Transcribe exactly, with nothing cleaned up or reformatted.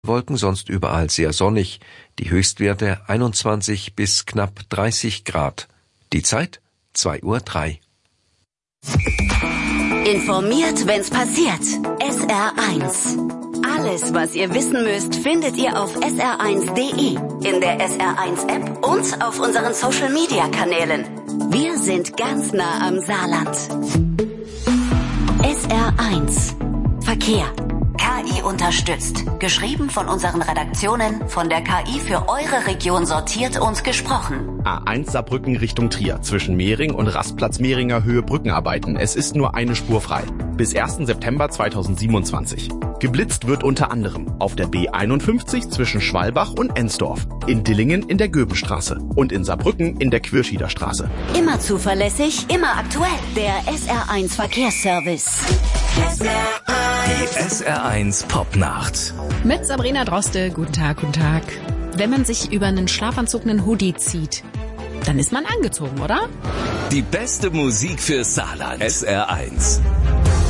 Wolken, sonst überall sehr sonnig. Die Höchstwerte einundzwanzig bis knapp dreißig Grad. Die Zeit zwei Uhr drei. Informiert, wenn's passiert. S R eins. Alles, was ihr wissen müsst, findet ihr auf S R eins Punkt D E, in der S R eins App und auf unseren Social-Media-Kanälen. Wir sind ganz nah am Saarland. S R eins. Verkehr. K I unterstützt. Geschrieben von unseren Redaktionen, von der K I für eure Region sortiert und gesprochen. A eins Saarbrücken Richtung Trier. Zwischen Mehring und Rastplatz Mehringer Höhe Brückenarbeiten. Es ist nur eine Spur frei. Bis ersten September zweitausendsiebenundzwanzig. Geblitzt wird unter anderem auf der B einundfünfzig zwischen Schwalbach und Ensdorf, in Dillingen in der Göbenstraße und in Saarbrücken in der Quirschieder Straße. Immer zuverlässig, immer aktuell. Der S R eins Verkehrsservice. Die S R eins Popnacht. Mit Sabrina Droste. Guten Tag, guten Tag. Wenn man sich über einen Schlafanzug einen Hoodie zieht, dann ist man angezogen, oder? Die beste Musik für Saarland. S R eins.